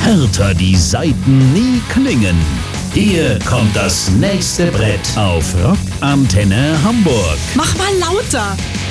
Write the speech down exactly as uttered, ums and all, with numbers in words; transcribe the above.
härter die Saiten nie klingen. Hier kommt das nächste Brett auf Rock Antenne Hamburg. Mach mal lauter.